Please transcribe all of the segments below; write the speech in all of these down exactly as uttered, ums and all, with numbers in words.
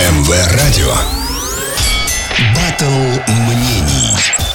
эм вэ Радио. Баттл мнений.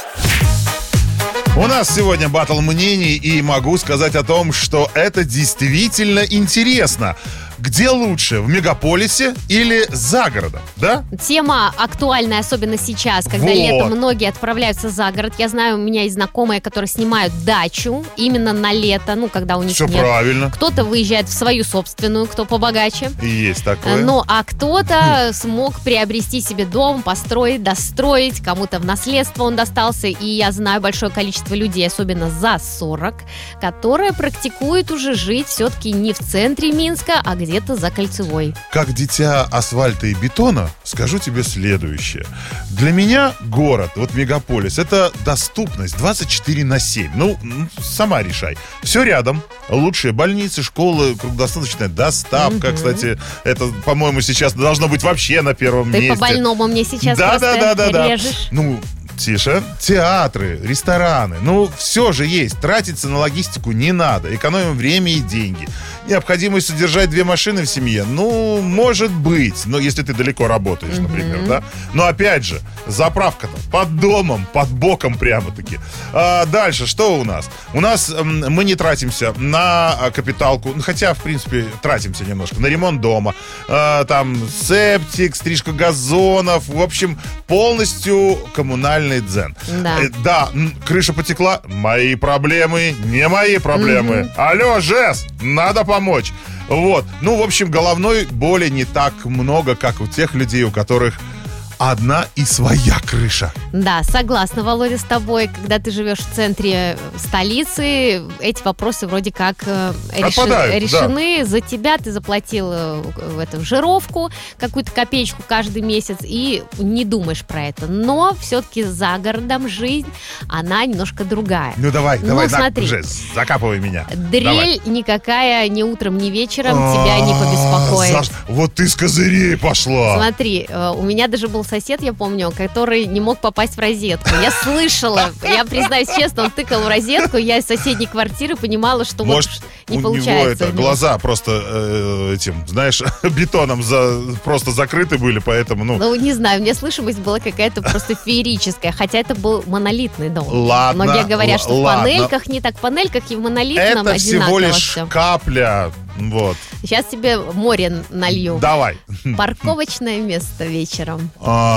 У нас сегодня баттл мнений, и могу сказать о том, что это действительно интересно. Где лучше, в мегаполисе или за городом, да? Тема актуальная, особенно сейчас, когда Вот. летом многие отправляются за город. Я знаю, у меня есть знакомые, которые снимают дачу именно на лето, ну, когда у них Все нет. правильно. Кто-то выезжает в свою собственную, кто побогаче. Есть такое. Ну, а кто-то смог приобрести себе дом, построить, достроить, кому-то в наследство он достался. И я знаю большое количество людей, особенно за сорок, которые практикуют уже жить все-таки не в центре Минска, а где-то за Кольцевой. Как дитя асфальта и бетона, скажу тебе следующее. Для меня город, вот мегаполис, это доступность двадцать четыре на семь. Ну, сама решай. Все рядом. Лучшие больницы, школы, круглосуточная доставка. Мгм. Кстати, это, по-моему, сейчас должно быть вообще на первом Ты месте. по больному мне сейчас Да, просто да, да, да, да. режешь. Ну, тише. Театры, рестораны. Ну, все же есть. Тратиться на логистику не надо. Экономим время и деньги. Необходимость содержать две машины в семье, ну, может быть. Но если ты далеко работаешь, например, да. Но опять же, заправка-то под домом, под боком прямо-таки. А дальше, что у нас? У нас м, мы не тратимся на а, капиталку. Ну, хотя, в принципе, тратимся немножко. На ремонт дома. А, там септик, стрижка газонов. В общем, полностью коммунальный дзен. Да. Э, Да, м, крыша потекла. Мои проблемы, не мои проблемы. Алло, ЖЭС, надо помочь. Вот. Ну, в общем, головной боли не так много, как у тех людей, у которых одна и своя крыша. Да, согласна, Володя, с тобой. Когда ты живешь в центре столицы, эти вопросы вроде как э, реши- Отпадают, решены. За тебя ты заплатил э, в эту жировку, какую-то копеечку каждый месяц, и не думаешь про это. Но все-таки за городом жизнь, она немножко другая. Ну, давай, Ну, давай, смотри. ЖЭС, закапывай меня. Дрель Давай. никакая ни утром, ни вечером тебя не А, побеспокоит. Саш, вот ты с козырей пошла. Смотри, э, у меня даже был сосед, я помню, который не мог попасть в розетку. Я слышала, я признаюсь честно, он тыкал в розетку, я из соседней квартиры понимала, что Может, вот не у получается. него это у него. глаза просто э, этим, знаешь, бетоном за, просто закрыты были, поэтому, ну, Ну, не знаю, у меня слышимость была какая-то просто феерическая, хотя это был монолитный дом. ладно. Многие говорят, что л- в ладно. панельках не так. В панельках и в монолитном Это всего одинаково лишь все. капля. Вот. Сейчас тебе море налью. Давай. Парковочное место вечером.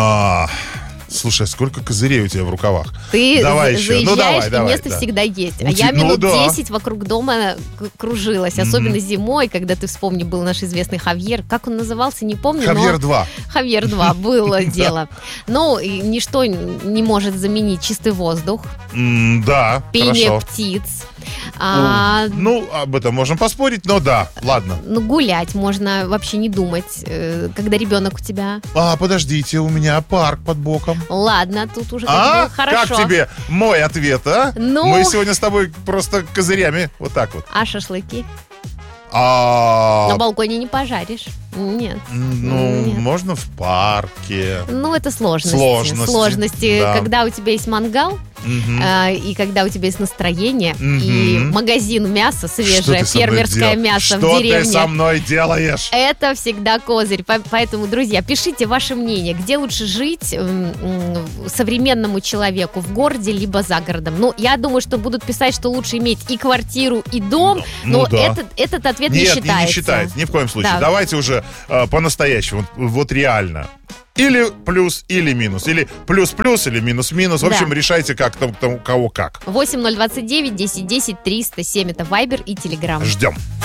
А, Слушай, сколько козырей у тебя в рукавах? Ты Давай за- еще. заезжаешь, Ну, давай, и давай, место да. всегда есть. Ну, А я ти- ну, минут да. десять вокруг дома к- кружилась. Особенно зимой, когда ты вспомни, был наш известный Хавьер. Как он назывался, не помню. Хавьер но... два. Хавьер два было дело. Ну, и ничто не может заменить чистый воздух, М, Да, пение хорошо. птиц. А, Ну, об этом можем поспорить, но да, ладно. ну, гулять можно вообще не думать, э, когда ребенок у тебя. А, подождите, у меня парк под боком. Ладно, тут уже как А? бы хорошо. Как тебе мой ответ, а? Ну? Мы сегодня с тобой просто козырями, вот так вот. А шашлыки? А, На балконе не пожаришь. Нет. ну, Нет. можно в парке. Ну, это сложности. Сложности, Сложности, да. когда у тебя есть мангал, Мгм. э, и когда у тебя есть настроение, Мгм. и магазин мяса Что свежее, ты со мной фермерское дел- мясо Что в деревне. ты со мной делаешь? Это всегда козырь. По- Поэтому, друзья, пишите ваше мнение, где лучше жить м, м, современному человеку, в городе либо за городом. Ну, я думаю, что будут писать, что лучше иметь и квартиру, и дом, Ну, но да. этот, этот ответ не Нет, считается. не считается, ни в коем случае. Да. Давайте уже э, по-настоящему, вот, вот реально. Или плюс, или минус. Или плюс-плюс, или минус-минус. В Да. общем, решайте, как там, там, у кого как. восемь ноль двадцать девять десять десять триста семь это Вайбер и Телеграм. Ждем.